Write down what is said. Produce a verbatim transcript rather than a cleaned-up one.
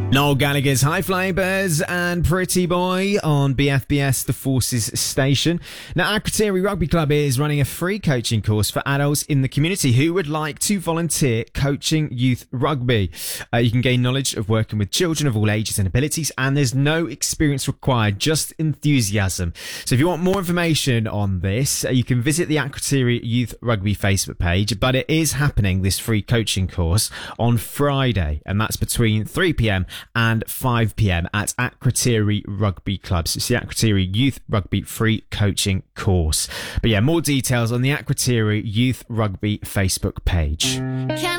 Noel Gallagher's High Flying Birds and Pretty Boy on B F B S, the Forces station. Now, Akrotiri Rugby Club is running a free coaching course for adults in the community who would like to volunteer coaching youth rugby. Uh, you can gain knowledge of working with children of all ages and abilities, and there's no experience required, just enthusiasm. So if you want more information on this, uh, you can visit the Akrotiri Youth Rugby Facebook page, but it is happening, this free coaching course, on Friday, and that's between three p.m. and five p.m. at Akrotiri Rugby Club. So it's the Akrotiri Youth Rugby Free Coaching Course. But yeah, more details on the Akrotiri Youth Rugby Facebook page. Can